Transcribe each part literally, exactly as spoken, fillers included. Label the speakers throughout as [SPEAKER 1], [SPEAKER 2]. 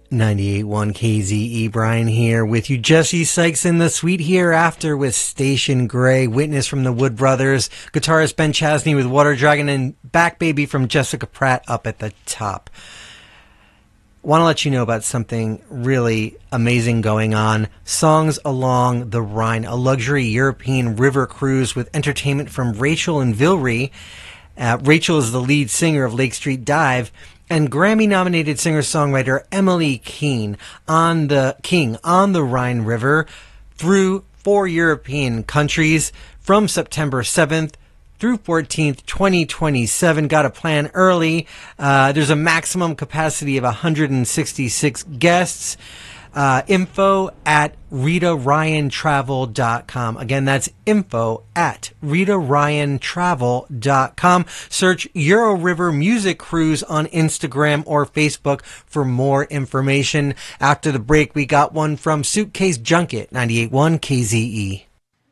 [SPEAKER 1] ninety-eight point one K Z E, Brian here with you. Jesse Sykes in the Suite Hereafter with Station Gray, Witness from the Wood Brothers, guitarist Ben Chasney with Water Dragon, and Back Baby from Jessica Pratt up at the top. Want to let you know about something really amazing going on. Songs Along the Rhine, a luxury European river cruise with entertainment from Rachel and Vilry. Uh, Rachel is the lead singer of Lake Street Dive, and Grammy-nominated singer-songwriter Emily Keane on the King on the Rhine River through four European countries from September seventh through fourteenth, twenty twenty-seven. Got a plan early. Uh, there's a maximum capacity of one hundred sixty-six guests. Uh, info at Rita Ryan Travel dot com. Again, that's info at Rita Ryan Travel dot com. Search Euro River Music Cruise on Instagram or Facebook for more information. After the break, we got one from Suitcase Junket, ninety-eight point one K Z E.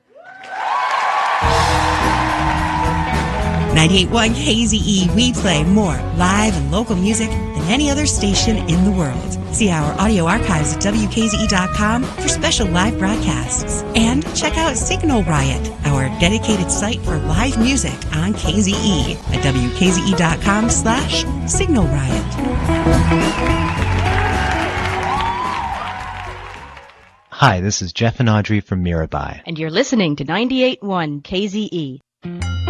[SPEAKER 2] ninety-eight point one K Z E, we play more live and local music than any other station in the world. See our audio archives at W K Z E dot com for special live broadcasts. And check out Signal Riot, our dedicated site for live music on K Z E at W K Z E dot com slash Signal Riot.
[SPEAKER 3] Hi, this is Jeff and Audrey from Mirabai.
[SPEAKER 4] And you're listening to ninety-eight point one K Z E.